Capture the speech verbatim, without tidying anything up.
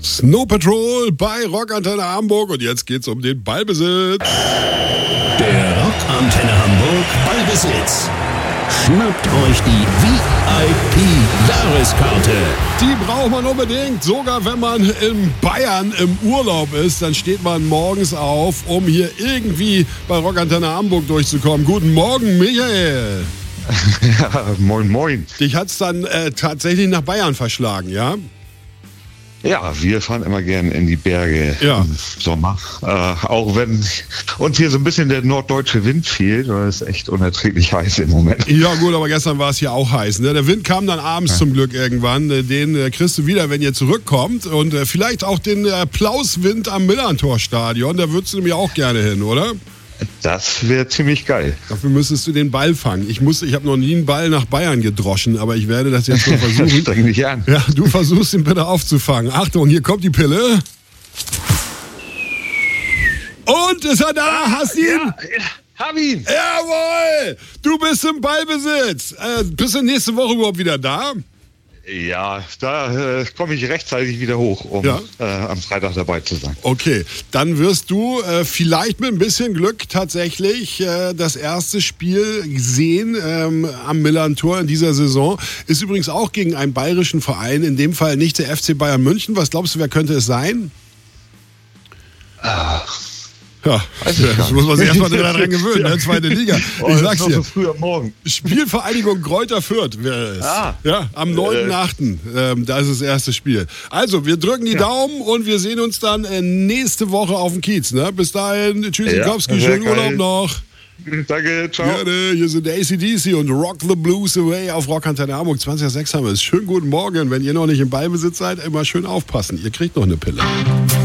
Snow Patrol bei Rockantenne Hamburg und jetzt geht's um den Ballbesitz. Der Rockantenne Hamburg Ballbesitz. Schnappt euch die V I P-Jahreskarte. Die braucht man unbedingt. Sogar wenn man in Bayern im Urlaub ist, dann steht man morgens auf, um hier irgendwie bei Rockantenne Hamburg durchzukommen. Guten Morgen, Michael. Ja, moin, moin. Dich hat's dann äh, tatsächlich nach Bayern verschlagen, ja? Ja, wir fahren immer gerne in die Berge ja. im Sommer. Äh, auch wenn uns hier so ein bisschen der norddeutsche Wind fehlt, weil es echt unerträglich heiß im Moment. Ja gut, aber gestern war es hier auch heiß. Ne? Der Wind kam dann abends ja. zum Glück irgendwann. Den äh, kriegst du wieder, wenn ihr zurückkommt. Und äh, vielleicht auch den äh, Applauswind am Millantor-Stadion. Da würdest du nämlich auch gerne hin, oder? Das wäre ziemlich geil. Dafür müsstest du den Ball fangen. Ich muss, ich habe noch nie einen Ball nach Bayern gedroschen, aber ich werde das jetzt mal versuchen. Streng dich an. Ja, du versuchst ihn bitte aufzufangen. Achtung, hier kommt die Pille. Und ist er da? Ah, Hast ihn? Ja, ja, hab ihn. Jawohl! Du bist im Ballbesitz. Äh, bist du nächste Woche überhaupt wieder da? Ja, da äh, komme ich rechtzeitig wieder hoch, um ja. äh, am Freitag dabei zu sein. Okay, dann wirst du äh, vielleicht mit ein bisschen Glück tatsächlich äh, das erste Spiel sehen ähm, am Millantor in dieser Saison. Ist übrigens auch gegen einen bayerischen Verein, in dem Fall nicht der F C Bayern München. Was glaubst du, wer könnte es sein? Ach. Ja, das muss man sich erstmal dran gewöhnen, ne? Zweite Liga. Oh, ich sag's dir. So früh am Morgen. Spielvereinigung Greuther Fürth wäre es. Ah. Ja, am neunten achten Ähm, da ist das erste Spiel. Also, wir drücken die ja. Daumen und wir sehen uns dann äh, nächste Woche auf dem Kiez. Ne? Bis dahin, Tschüssikowski, ja, schönen Urlaub noch. Danke, ciao. Gerne, hier sind A C D C und Rock the Blues Away auf Rockantenne Hamburg. zwanzig Uhr sechs haben wir es. Schönen guten Morgen. Wenn ihr noch nicht im Ballbesitz seid, immer schön aufpassen. Ihr kriegt noch eine Pille.